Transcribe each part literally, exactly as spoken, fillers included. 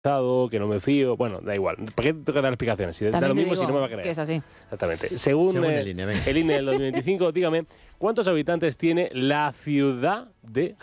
que no me fío, bueno, da igual. ¿Para qué tengo que dar explicaciones? Si da lo mismo, si no me va a creer. Que es así. Exactamente. Según, Según eh, el I N E, venga. el I N E del dos mil veinticinco, dígame, ¿cuántos habitantes tiene la ciudad de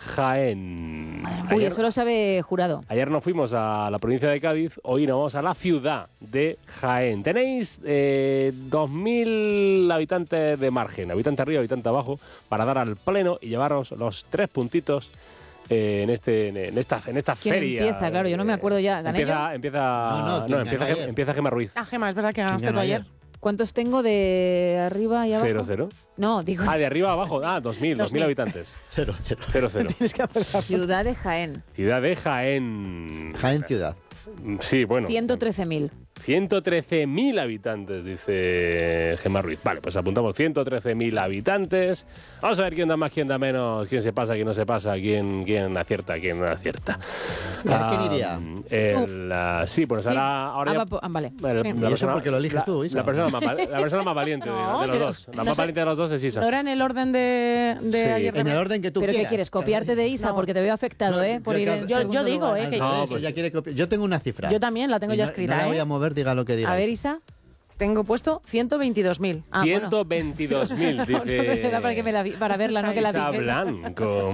Jaén? Uy, Ayer, eso lo sabe Jurado. ayer nos fuimos a la provincia de Cádiz, hoy nos vamos a la ciudad de Jaén. Tenéis eh, dos mil habitantes de margen, habitante arriba, habitante abajo, para dar al pleno y llevaros los tres puntitos Eh, en este en esta en esta ¿Quién feria. empieza? Claro, yo no me acuerdo ya. ¿Gané Empieza empieza No, no, ¿quién empieza, ganó Gem- ayer? empieza Gemma Ruiz. Ah, Gemma, es verdad que ganaste ¿Quién tú ganó ayer. ayer? ¿Cuántos tengo de arriba y abajo? Cero, cero. No, digo Ah, de arriba a abajo. Ah, dos mil, dos mil habitantes. Cero, cero. Cero, cero. Tienes que hacer la- ciudad de Jaén. Ciudad de Jaén. Jaén ciudad. Sí, bueno. ciento trece mil. ciento trece mil habitantes, dice Gemma Ruiz. Vale, pues apuntamos ciento trece mil habitantes. Vamos a ver quién da más, quién da menos, quién se pasa, quién no se pasa, quién, quién acierta, quién no acierta. ¿A quién iría? El, ah, sí, pues Sí. ahora, ahora Ah, ya- va po- ah, vale. Bueno, Sí. la ¿Y eso persona- porque lo eliges la- tú, Isa? La persona más, val- la persona más valiente de, No, de los pero dos. La no más sé. valiente de los dos es Isa. ¿No era en el orden de, de Sí. ayer? En el de- orden que tú ¿Pero quieras. qué quieres? ¿Copiarte de Isa? No. Porque te veo afectado, ¿eh? Por Yo- ir yo- en yo segundo digo, lugar. ¿eh? que- No, Eso pues- ya quiere copiar. Yo tengo una cifra. Yo también la tengo Y ya no- escrita, No la ¿eh? voy a mover, diga lo que diga. A ver, Isa. Isa. Tengo puesto ciento veintidós mil. Ah, bueno. ciento veintidós mil, dice. Era para, que me la vi- para verla, no que la Isa dices. Blanco.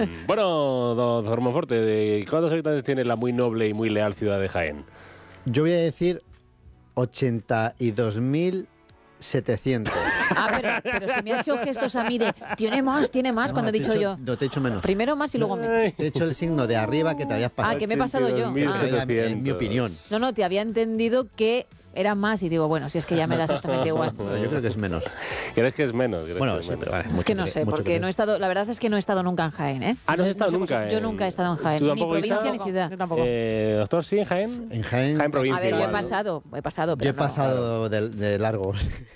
Bueno, doctor Monforte, ¿de ¿cuántos habitantes tiene la muy noble y muy leal ciudad de Jaén? Yo voy a decir ochenta y dos mil setecientos. Ah, pero, pero se me ha hecho gestos a mí de tiene más, tiene más, cuando he te dicho hecho- yo. No, te he hecho menos. Primero más y luego menos. Te he hecho el signo de arriba que te habías pasado. Ah, que me he pasado yo. ochenta y dos mil Ah. Era mi- en mi opinión. No, no, te había entendido que era más y digo, bueno, si es que ya me da exactamente igual. Pero yo creo que es menos. ¿Crees que es menos? ¿Crees Bueno, que es sí, menos? pero vale. Es mucho que no que- sé, mucho porque que- no he estado, la verdad es que no he estado nunca en Jaén, ¿eh? Ah, ¿no has estado sé nunca vosotros. Yo en- nunca he estado en Jaén, ¿Tú ni tampoco, provincia Isa? ni ciudad. Yo tampoco. Eh, doctor, ¿sí en Jaén? En Jaén. Jaén provincia. A ver, yo he igual. pasado, he pasado, pero Yo he no. pasado de, de largo.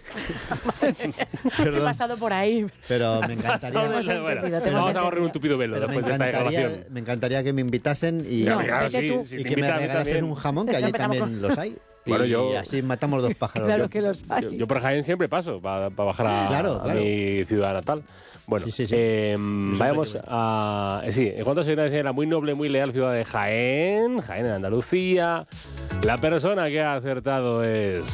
He Perdón, pasado por ahí. pero me encantaría. Bueno, hemos entendido, te hemos vamos a entendido. correr un tupido velo Pero me después de esta encantaría, declaración. me encantaría que me invitasen y, No, Claro, vete sí, tú. si y te que me invitan a mí regalasen también. un jamón, que allí Empezamos también los hay. Bueno, y yo- así matamos dos pájaros. Claro Yo- que los hay. Yo, yo por Jaén siempre paso para bajar a, Claro, a claro. mi ciudad natal. Bueno, Sí, sí, sí. eh, siempre vayamos que voy. a... eh, sí, ¿en cuántos habitantes tiene la muy noble, muy leal ciudad de Jaén? Jaén en Andalucía. La persona que ha acertado es...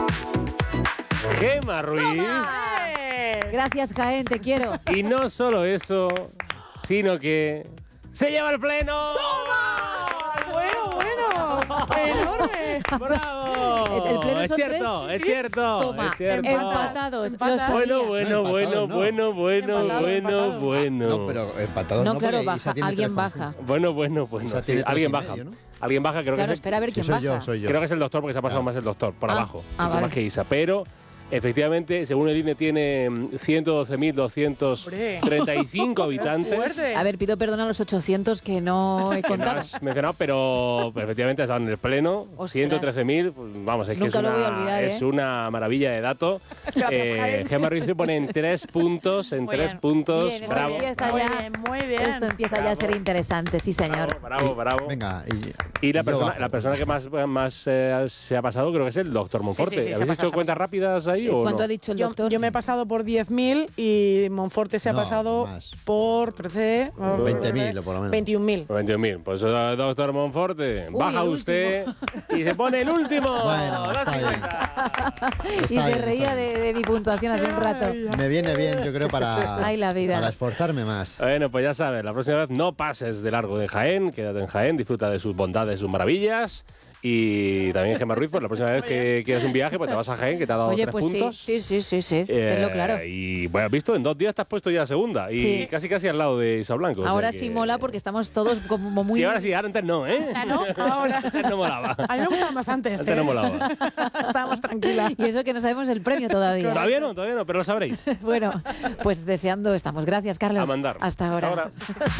Gemma Ruiz. Gracias, Jaén, te quiero. Y no solo eso, sino que... ¡se lleva el pleno! Bueno, bueno. Enorme. ¡Bravo! El- el pleno es son cierto, tres, es sí. cierto, Toma, es cierto. empatados. Empata. Lo sabía. Bueno, bueno, No, bueno, empatado no. bueno, bueno, Empatado, bueno, empatado. bueno. No, pero empatados No, no, claro, porque baja, Isa tiene alguien tres baja. puntos. Bueno, bueno, bueno. Isa sí, tiene tres alguien y baja. medio, ¿no? Alguien baja, creo Claro, que es, espera a ver Sí, quién soy baja. yo, soy yo. creo que es el doctor porque se ha pasado Claro. más el doctor, por Ah, abajo. ah, mucho vale. más que Isa. Pero, efectivamente, según el I N E, tiene mm, ciento doce mil doscientos treinta y cinco habitantes. Fuerte. A ver, pido perdón a los ochocientos que no he Que no contado. has mencionado, pero efectivamente están en el pleno. Ostras. ciento trece mil, pues, vamos, es Nunca que lo es, voy a una, olvidar, es ¿eh? una maravilla de dato. Gracias, Eh, Jaén. Gemma Ruiz se pone en tres puntos, en Muy tres bien. puntos. Bien, esto bravo, empieza Muy ya. bien, muy bien. Esto empieza ya a ser interesante, sí, señor. bravo, bravo, bravo. Venga, y, Y la yo persona, bajo. la persona que más, más eh, se ha pasado creo que es el doctor Monforte. Sí, sí, sí, se ha ¿Habéis pasado, hecho se ha cuentas pasado. rápidas ahí o ¿Cuánto no? ha dicho el Yo, doctor? yo me he pasado por diez mil y Monforte se ha No, pasado más. por trece... veinte mil o por lo menos. veintiún mil. veintiún mil. Pues eh, doctor Monforte, Uy, baja el usted y se pone el último. Bueno, Los está bien. cincuenta. Y Está se bien, reía está de, bien. de mi puntuación hace un rato. Me viene bien, yo creo, para, Ay, la vida. para esforzarme más. Bueno, pues ya sabes, la próxima vez no pases de largo de Jaén, quédate en Jaén, disfruta de sus bondades, sus maravillas. Y también Gemma Ruiz, pues la próxima vez que quieras un viaje, pues te vas a Jaén, que te ha dado Oye, tres pues sí, puntos. sí, sí, sí, sí, Eh, tenlo claro. Y bueno, has visto, en dos días te has puesto ya segunda. Y Sí. casi casi al lado de Isa Blanco. o sea Ahora que- sí mola porque estamos todos como muy... Sí, ahora sí, ahora antes no, ¿eh? Ah, ¿no? Ahora. Antes no molaba. A mí me gustaba más antes. Antes ¿eh? no molaba. Estábamos tranquilas. Y eso que no sabemos el premio todavía. Todavía no, todavía no, pero lo sabréis. Bueno, pues deseando estamos. Gracias, Carlos. A mandar. Hasta ahora. Hasta ahora.